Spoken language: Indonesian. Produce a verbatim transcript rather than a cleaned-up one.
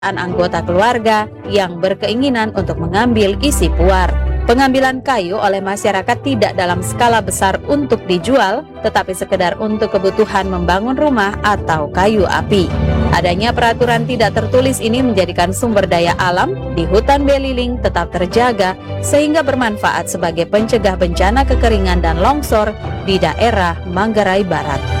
anggota keluarga yang berkeinginan untuk mengambil isi puar. Pengambilan kayu oleh masyarakat tidak dalam skala besar untuk dijual, tetapi sekedar untuk kebutuhan membangun rumah atau kayu api. Adanya peraturan tidak tertulis ini menjadikan sumber daya alam di hutan beliling tetap terjaga sehingga bermanfaat sebagai pencegah bencana kekeringan dan longsor di daerah Manggarai Barat.